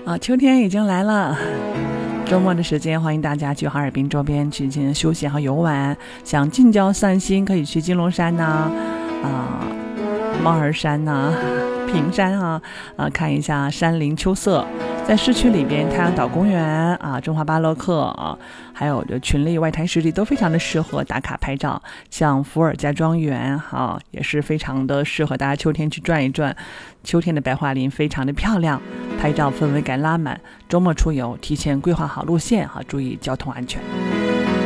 秋天已经来了，周末的时间欢迎大家去哈尔滨周边去进行休闲和游玩，想近郊散心可以去金龙山呐、猫儿山呐、平山看一下山林秋色。在市区里边，太阳岛公园中华巴洛克还有群力外滩湿地都非常的适合打卡拍照。像伏尔加庄园也是非常的适合大家秋天去转一转。秋天的白桦林非常的漂亮，拍照氛围感拉满。周末出游提前规划好路线注意交通安全。